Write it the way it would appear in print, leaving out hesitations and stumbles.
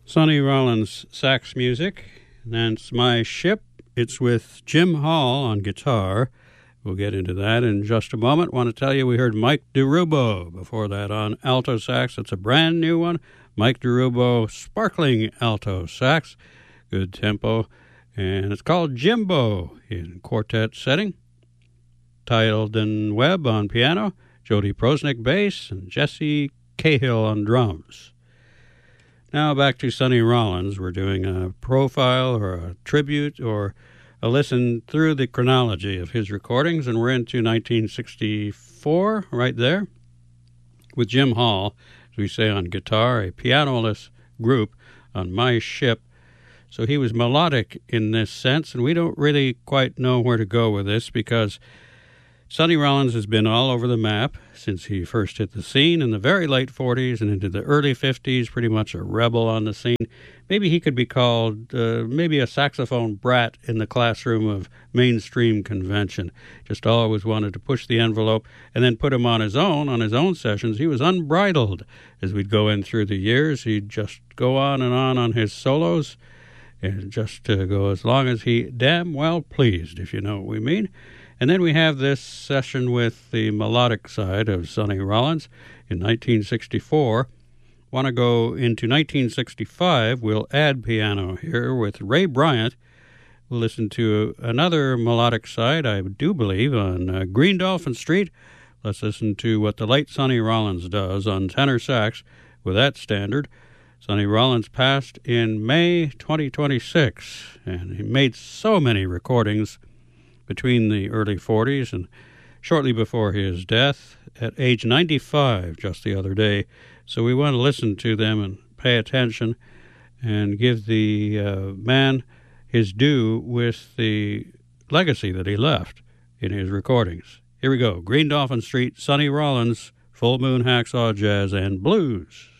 Sonny Rollins sax music. That's My Ship. It's with Jim Hall on guitar. We'll get into that in just a moment. Want to tell you we heard Mike DeRubo before that on alto sax. It's a brand new one. Mike DeRubo, sparkling alto sax. Good tempo. And it's called Jimbo in quartet setting. Tyldon Webb on piano, Jody Prosnick bass, and Jesse Cahill on drums. Now back to Sonny Rollins. We're doing a profile or a tribute or a listen through the chronology of his recordings, and we're into 1964 right there with Jim Hall, as we say on guitar, a pianoless group on My Ship. So he was melodic in this sense, and we don't really quite know where to go with this because Sonny Rollins has been all over the map since he first hit the scene in the very late 40s and into the early 50s, pretty much a rebel on the scene. Maybe he could be called maybe a saxophone brat in the classroom of mainstream convention. Just always wanted to push the envelope and then put him on his own sessions. He was unbridled as we'd go in through the years. He'd just go on his solos and just go as long as he damn well pleased, if you know what we mean. And then we have this session with the melodic side of Sonny Rollins in 1964. Want to go into 1965. We'll add piano here with Ray Bryant. We'll listen to another melodic side, I do believe, on Green Dolphin Street. Let's listen to what the late Sonny Rollins does on tenor sax with that standard. Sonny Rollins passed in May 2026, and he made so many recordings between the early 40s and shortly before his death at age 95 just the other day. So we want to listen to them and pay attention and give the man his due with the legacy that he left in his recordings. Here we go. Green Dolphin Street, Sonny Rollins, Full Moon Hacksaw Jazz and Blues.